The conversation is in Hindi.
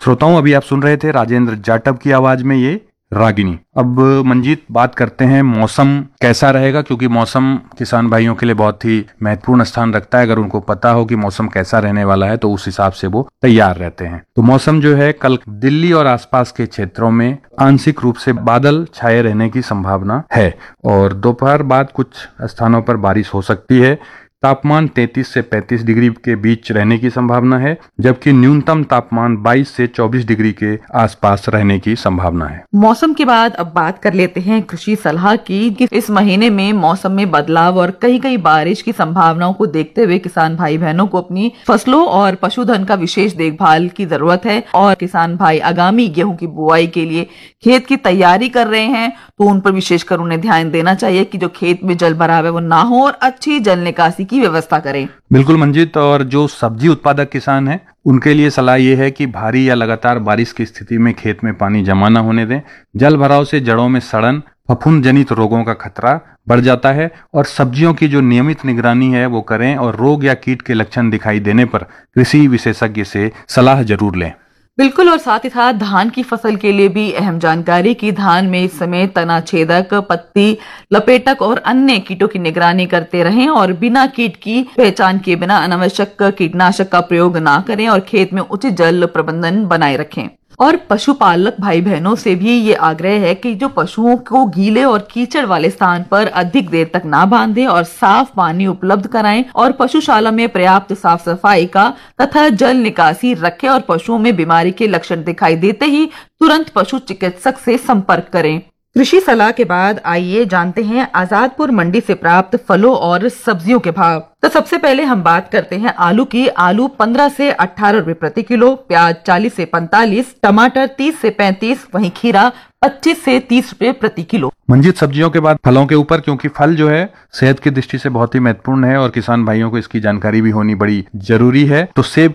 श्रोताओं, अभी आप सुन रहे थे राजेंद्र जाटव की आवाज में ये रागिनी। अब मंजीत, बात करते हैं मौसम कैसा रहेगा, क्योंकि मौसम किसान भाइयों के लिए बहुत ही महत्वपूर्ण स्थान रखता है। अगर उनको पता हो कि मौसम कैसा रहने वाला है तो उस हिसाब से वो तैयार रहते हैं। तो मौसम जो है, कल दिल्ली और आसपास के क्षेत्रों में आंशिक रूप से बादल छाए रहने की संभावना है और दोपहर बाद कुछ स्थानों पर बारिश हो सकती है। तापमान 33 से 35 डिग्री के बीच रहने की संभावना है, जबकि न्यूनतम तापमान 22 से 24 डिग्री के आसपास रहने की संभावना है। मौसम के बाद अब बात कर लेते हैं कृषि सलाह की कि इस महीने में मौसम में बदलाव और कहीं कहीं बारिश की संभावनाओं को देखते हुए किसान भाई बहनों को अपनी फसलों और पशुधन का विशेष देखभाल की जरूरत है। और किसान भाई आगामी गेहूं की बुआई के लिए खेत की तैयारी कर रहे हैं तो उन पर विशेषकर उन्हें ध्यान देना चाहिए कि जो खेत में जल भराव है वो ना हो और अच्छी जल निकासी की व्यवस्था करें। बिल्कुल मंजीत, और जो सब्जी उत्पादक किसान हैं उनके लिए सलाह ये है कि भारी या लगातार बारिश की स्थिति में खेत में पानी जमा न होने दें। जल भराव से जड़ों में सड़न, फफूंद जनित रोगों का खतरा बढ़ जाता है और सब्जियों की जो नियमित निगरानी है वो करें और रोग या कीट के लक्षण दिखाई देने पर कृषि विशेषज्ञ से सलाह जरूर लें। बिल्कुल। और साथ ही साथ धान की फसल के लिए भी अहम जानकारी कि धान में इस समय तना छेदक, पत्ती लपेटक और अन्य कीटों की निगरानी करते रहें और बिना कीट की पहचान किए बिना अनावश्यक कीटनाशक का प्रयोग ना करें और खेत में उचित जल प्रबंधन बनाए रखें। और पशुपालक भाई बहनों से भी ये आग्रह है कि जो पशुओं को गीले और कीचड़ वाले स्थान पर अधिक देर तक ना बांधें और साफ पानी उपलब्ध कराएं और पशुशाला में पर्याप्त साफ सफाई का तथा जल निकासी रखें और पशुओं में बीमारी के लक्षण दिखाई देते ही तुरंत पशु चिकित्सक से संपर्क करें। कृषि सलाह के बाद आइए जानते हैं आजादपुर मंडी से प्राप्त फलों और सब्जियों के भाव। तो सबसे पहले हम बात करते हैं आलू की। आलू 15 से 18 रुपए प्रति किलो, प्याज 40 से 45, टमाटर 30 से 35, वहीं खीरा 25 से 30 रुपए प्रति किलो। मंजीत, सब्जियों के बाद फलों के ऊपर, क्योंकि फल जो है सेहत की दृष्टि से बहुत ही महत्वपूर्ण है और किसान भाइयों को इसकी जानकारी भी होनी बड़ी जरूरी है। तो सेब